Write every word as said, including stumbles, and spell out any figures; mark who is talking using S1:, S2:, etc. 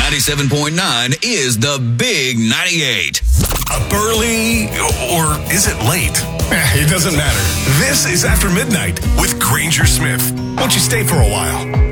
S1: ninety-seven point nine is the Big ninety-eight.
S2: Up early, or is it late? Eh, it doesn't matter. This is After Midnight with Granger Smith. Won't you stay for a while?